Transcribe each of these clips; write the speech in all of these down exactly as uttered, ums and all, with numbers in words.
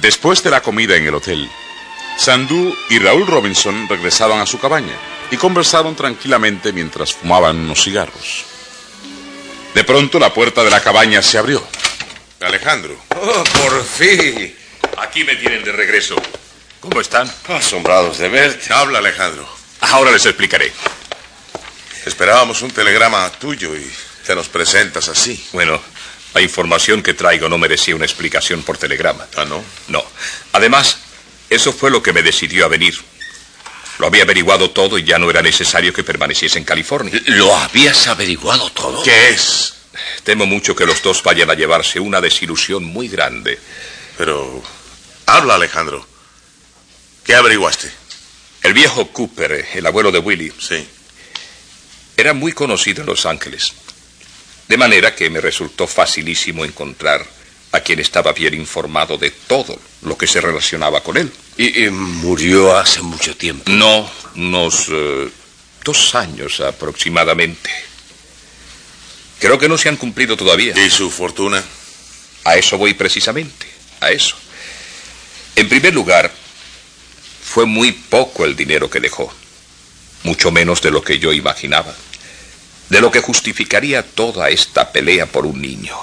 Después de la comida en el hotel, Sandu y Raúl Robinson regresaban a su cabaña y conversaron tranquilamente mientras fumaban unos cigarros. De pronto la puerta de la cabaña se abrió. Alejandro. Oh, por fin. Aquí me tienen de regreso. ¿Cómo están? Asombrados de verte. Habla, Alejandro. Ahora les explicaré. Esperábamos un telegrama tuyo y te nos presentas así. Bueno, la información que traigo no merecía una explicación por telegrama. ¿Ah, no? No. Además, eso fue lo que me decidió a venir. Lo había averiguado todo y ya no era necesario que permaneciese en California. ¿Lo habías averiguado todo? ¿Qué es? Temo mucho que los dos vayan a llevarse una desilusión muy grande. Pero... habla, Alejandro. ¿Qué averiguaste? El viejo Cooper, el abuelo de Willie, Sí. era muy conocido en Los Ángeles. De manera que me resultó facilísimo encontrar a quien estaba bien informado de todo lo que se relacionaba con él. ¿Y, y murió hace mucho tiempo? No, unos eh, dos años aproximadamente. Creo que no se han cumplido todavía. ¿Y su fortuna? A eso voy precisamente, a eso. En primer lugar, fue muy poco el dinero que dejó. Mucho menos de lo que yo imaginaba. De lo que justificaría toda esta pelea por un niño.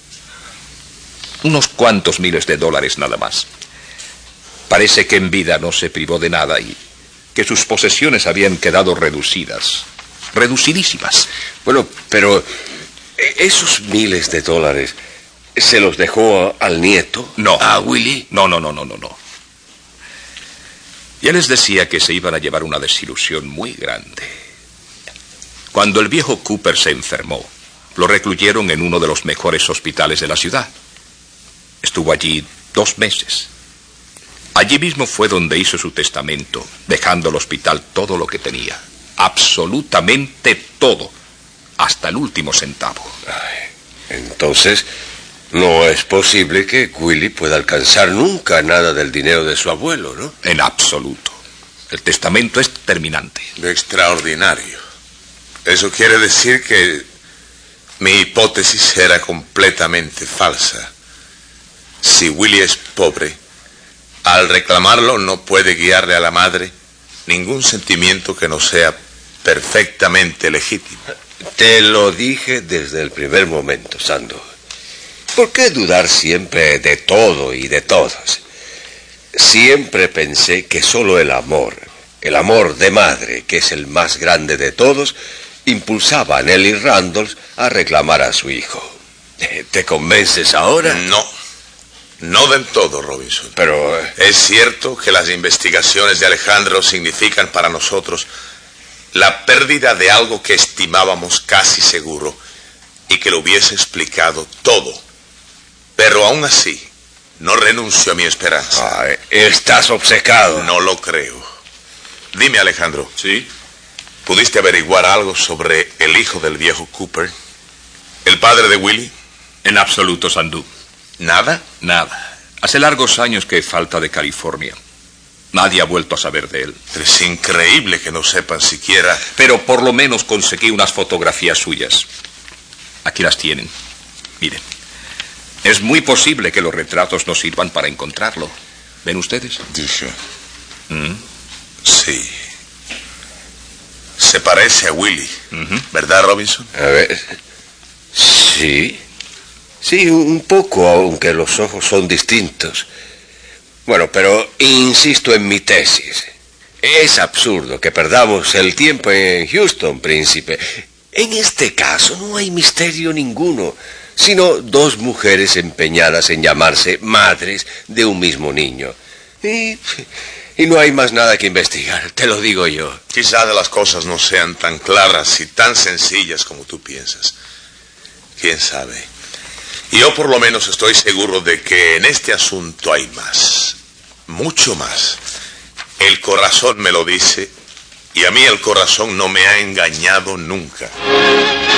Unos cuantos miles de dólares nada más. Parece que en vida no se privó de nada y que sus posesiones habían quedado reducidas. Reducidísimas. Bueno, pero esos miles de dólares, ¿se los dejó al nieto? No. ¿A Willie? No, no, no, no, no, no. Ya les decía que se iban a llevar una desilusión muy grande. Cuando el viejo Cooper se enfermó, lo recluyeron en uno de los mejores hospitales de la ciudad. Estuvo allí dos meses. Allí mismo fue donde hizo su testamento, dejando al hospital todo lo que tenía. Absolutamente todo. Hasta el último centavo. Ay, entonces, no es posible que Willie pueda alcanzar nunca nada del dinero de su abuelo, ¿no? En absoluto. El testamento es terminante. Extraordinario. Eso quiere decir que mi hipótesis era completamente falsa. Si Willie es pobre, al reclamarlo no puede guiarle a la madre ningún sentimiento que no sea perfectamente legítimo. Te lo dije desde el primer momento, Sandu. ¿Por qué dudar siempre de todo y de todos? Siempre pensé que solo el amor, el amor de madre, que es el más grande de todos, impulsaba a Nellie Randolph a reclamar a su hijo. ¿Te convences ahora? No, no del todo, Robinson. Pero... es cierto que las investigaciones de Alejandro significan para nosotros la pérdida de algo que estimábamos casi seguro y que lo hubiese explicado todo. Pero aún así, no renuncio a mi esperanza. Ay, estás obcecado. No lo creo. Dime, Alejandro. ¿Sí? ¿Pudiste averiguar algo sobre el hijo del viejo Cooper? ¿El padre de Willie? En absoluto, Sandu. ¿Nada? Nada. Hace largos años que falta de California. Nadie ha vuelto a saber de él. Es increíble que no sepan siquiera... Pero por lo menos conseguí unas fotografías suyas. Aquí las tienen. Miren. Es muy posible que los retratos nos sirvan para encontrarlo. ¿Ven ustedes? Dije. ¿Mm? Sí. Se parece a Willie. Uh-huh. ¿Verdad, Robinson? A ver... sí... sí, un poco, aunque los ojos son distintos. Bueno, pero insisto en mi tesis. Es absurdo que perdamos el tiempo en Houston, príncipe. En este caso no hay misterio ninguno, sino dos mujeres empeñadas en llamarse madres de un mismo niño. Y, y no hay más nada que investigar, te lo digo yo. Quizás las cosas no sean tan claras y tan sencillas como tú piensas. ¿Quién sabe? Yo por lo menos estoy seguro de que en este asunto hay más. Mucho más. El corazón me lo dice y a mí el corazón no me ha engañado nunca.